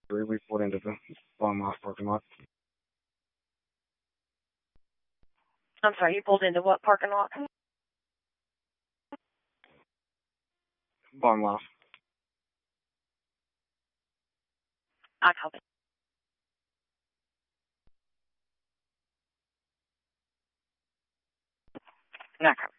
We pulled into the farmhouse parking lot. I'm sorry, you pulled into what parking lot? Farmhouse. I copy. I copy.